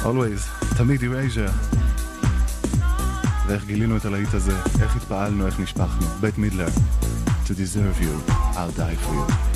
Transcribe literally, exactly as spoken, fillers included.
Always, תמיד Erasure. ואיך גילינו את הלהיט הזה, איך התפעלנו, איך נשפחנו. בית מידלר, To deserve you, I'll die for you.